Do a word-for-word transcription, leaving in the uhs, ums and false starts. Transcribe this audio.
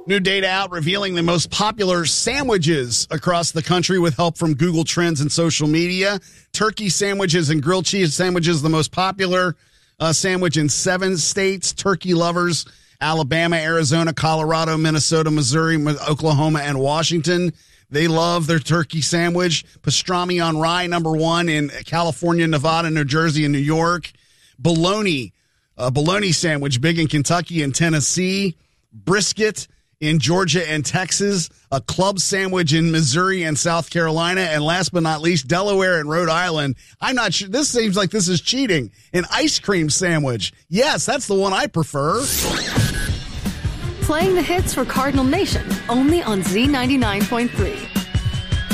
New data out revealing the most popular sandwiches across the country with help from Google Trends and social media. Turkey sandwiches and grilled cheese sandwiches, the most popular uh, sandwich in seven states. Turkey lovers, Alabama, Arizona, Colorado, Minnesota, Missouri, Oklahoma, and Washington. They love their turkey sandwich. Pastrami on rye, number one in California, Nevada, New Jersey, and New York. Bologna, a bologna sandwich, big in Kentucky and Tennessee. Brisket in Georgia and Texas, a club sandwich in Missouri and South Carolina, and last but not least, Delaware and Rhode Island. I'm not sure. This seems like this is cheating. An ice cream sandwich. Yes, that's the one I prefer. Playing the hits for Cardinal Nation, only on Z ninety-nine point three.